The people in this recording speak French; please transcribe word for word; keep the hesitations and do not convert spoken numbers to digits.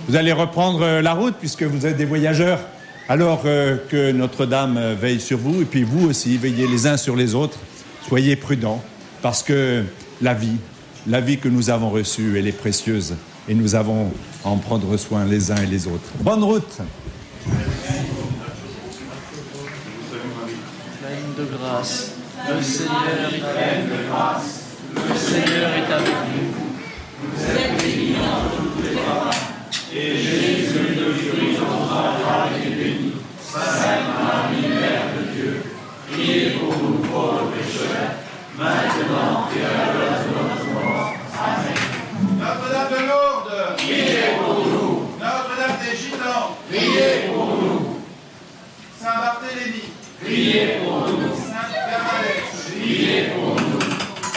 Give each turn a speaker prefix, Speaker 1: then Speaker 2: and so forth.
Speaker 1: Vous allez reprendre la route puisque vous êtes des voyageurs. Alors euh, que Notre-Dame veille sur vous et puis vous aussi, veillez les uns sur les autres. Soyez prudents parce que la vie, la vie que nous avons reçue, elle est précieuse et nous avons à en prendre soin les uns et les autres. Bonne route.
Speaker 2: Pleine de grâce, le Seigneur est plein de grâce, le Seigneur est avec